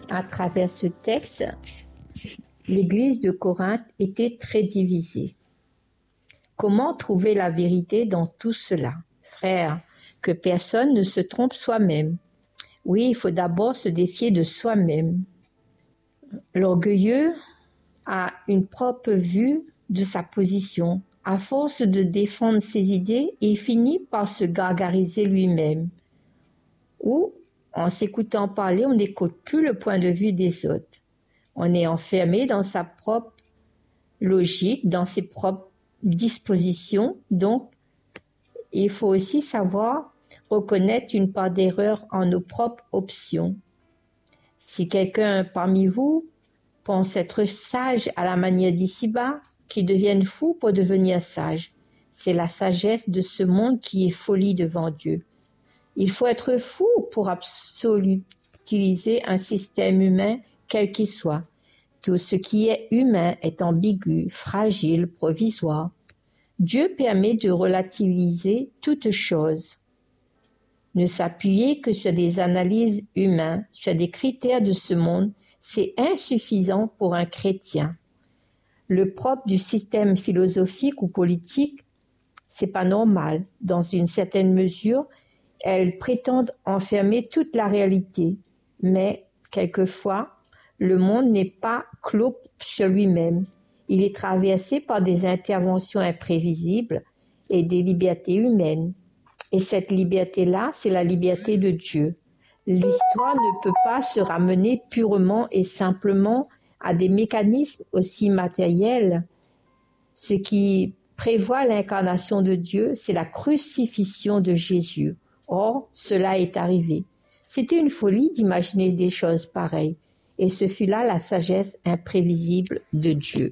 À travers ce texte, l'Église de Corinthe était très divisée. Comment trouver la vérité dans tout cela? Frères, que personne ne se trompe soi-même. Oui, il faut d'abord se défier de soi-même. L'orgueilleux a une propre vue de sa position. À force de défendre ses idées, il finit par se gargariser lui-même. Ou, en s'écoutant parler, on n'écoute plus le point de vue des autres. On est enfermé dans sa propre logique, dans ses propres dispositions. Donc, il faut aussi savoir reconnaître une part d'erreur en nos propres options. Si quelqu'un parmi vous pense être sage à la manière d'ici-bas, qu'il devienne fou pour devenir sage. C'est la sagesse de ce monde qui est folie devant Dieu. Il faut être fou pour utiliser un système humain quel qu'il soit. Tout ce qui est humain est ambigu, fragile, provisoire. Dieu permet de relativiser toute chose. Ne s'appuyer que sur des analyses humaines, sur des critères de ce monde, c'est insuffisant pour un chrétien. Le propre du système philosophique ou politique, c'est pas normal. Dans une certaine mesure, elles prétendent enfermer toute la réalité. Mais, quelquefois, le monde n'est pas clos sur lui-même. Il est traversé par des interventions imprévisibles et des libertés humaines. Et cette liberté-là, c'est la liberté de Dieu. L'histoire ne peut pas se ramener purement et simplement à des mécanismes aussi matériels. Ce qui prévoit l'incarnation de Dieu, c'est la crucifixion de Jésus. Or, cela est arrivé. C'était une folie d'imaginer des choses pareilles, et ce fut là la sagesse imprévisible de Dieu.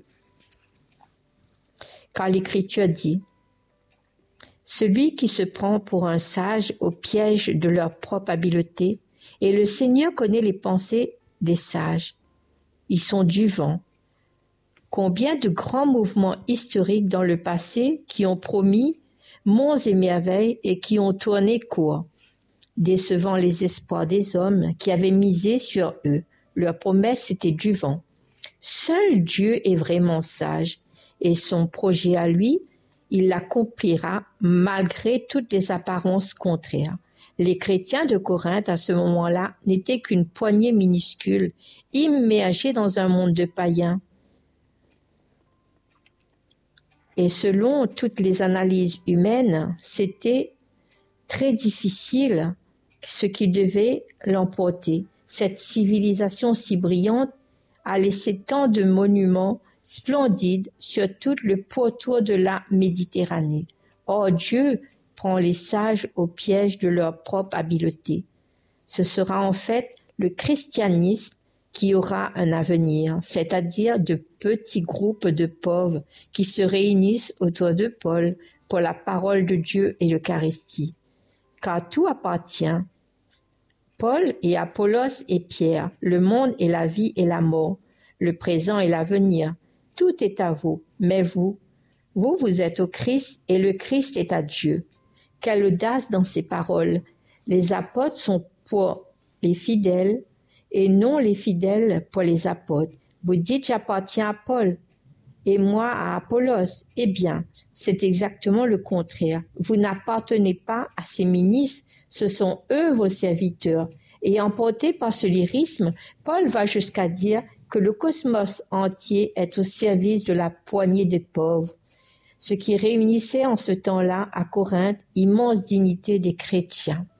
Car l'Écriture dit « Celui qui se prend pour un sage au piège de leur propre habileté, et le Seigneur connaît les pensées des sages. Ils sont du vent. » Combien de grands mouvements historiques dans le passé qui ont promis monts et merveilles et qui ont tourné court, décevant les espoirs des hommes qui avaient misé sur eux. Leur promesse était du vent. Seul Dieu est vraiment sage et son projet à lui, il l'accomplira malgré toutes les apparences contraires. Les chrétiens de Corinthe à ce moment-là n'étaient qu'une poignée minuscule, immergée dans un monde de païens. Et selon toutes les analyses humaines, c'était très difficile ce qui devait l'emporter. Cette civilisation si brillante a laissé tant de monuments splendides sur tout le pourtour de la Méditerranée. Or, Dieu prend les sages au piège de leur propre habileté. Ce sera en fait le christianisme qui aura un avenir, c'est-à-dire de petits groupes de pauvres qui se réunissent autour de Paul pour la parole de Dieu et l'Eucharistie. Car tout appartient. Paul et Apollos et Pierre, le monde et la vie et la mort, le présent et l'avenir, tout est à vous, mais vous êtes au Christ et le Christ est à Dieu. Quelle audace dans ces paroles! Les apôtres sont pour les fidèles et non les fidèles pour les apôtres. Vous dites j'appartiens à Paul et moi à Apollos. Eh bien, c'est exactement le contraire. Vous n'appartenez pas à ces ministres, ce sont eux vos serviteurs. Et emporté par ce lyrisme, Paul va jusqu'à dire que le cosmos entier est au service de la poignée des pauvres. Ce qui réunissait en ce temps-là à Corinthe immense dignité des chrétiens.